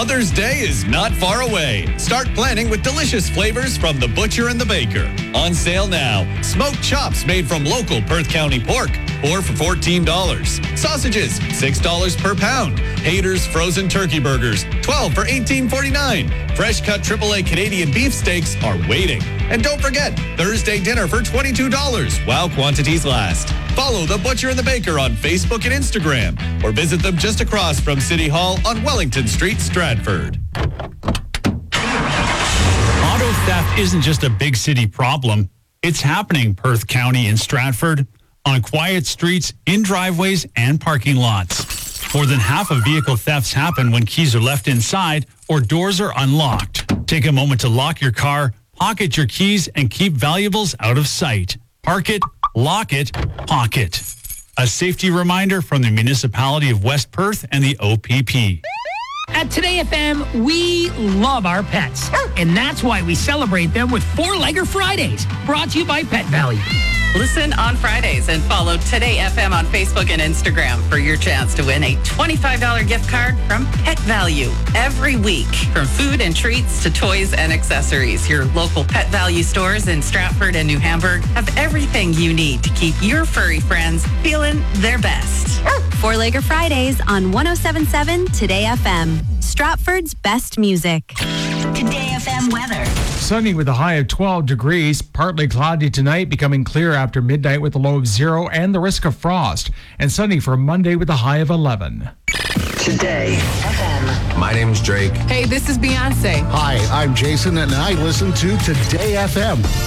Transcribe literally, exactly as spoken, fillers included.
Mother's Day is not far away. Start planning with delicious flavors from The Butcher and the Baker. On sale now. Smoked chops made from local Perth County pork, four for fourteen dollars. Sausages, six dollars per pound. Haters frozen turkey burgers, twelve for eighteen forty-nine. Fresh cut triple A Canadian beef steaks are waiting. And don't forget, Thursday dinner for twenty-two dollars while quantities last. Follow The Butcher and the Baker on Facebook and Instagram, or visit them just across from City Hall on Wellington Street, Stratford. Auto theft isn't just a big city problem. It's happening Perth County in Stratford, on quiet streets, in driveways, and parking lots. More than half of vehicle thefts happen when keys are left inside or doors are unlocked. Take a moment to lock your car, pocket your keys, and keep valuables out of sight. Park it, lock it, pocket. A safety reminder from the Municipality of West Perth and the O P P. At Today F M, we love our pets. And that's why we celebrate them with Four-Legger Fridays. Brought to you by Pet Value. Listen on Fridays and follow Today F M on Facebook and Instagram for your chance to win a twenty-five dollars gift card from Pet Value every week. From food and treats to toys and accessories, your local Pet Value stores in Stratford and New Hamburg have everything you need to keep your furry friends feeling their best. Four-Legger Fridays on one oh seven point seven Today F M. Stratford's best music. Today F M weather. Sunny with a high of twelve degrees. Partly cloudy tonight, becoming clear after midnight with a low of zero and the risk of frost. And sunny for Monday with a high of eleven. Today F M. My name's Drake. Hey, this is Beyonce. Hi, I'm Jason, and I listen to Today F M.